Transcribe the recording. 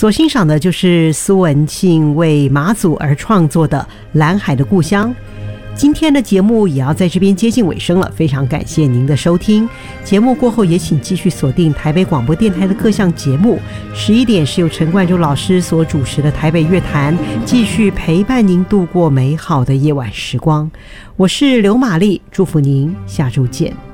所欣赏的就是苏文庆为马祖而创作的《蓝海的故乡》。今天的节目也要在这边接近尾声了，非常感谢您的收听。节目过后也请继续锁定台北广播电台的各项节目。11点是由陈冠中老师所主持的台北乐坛，继续陪伴您度过美好的夜晚时光。我是刘玛丽，祝福您下周见。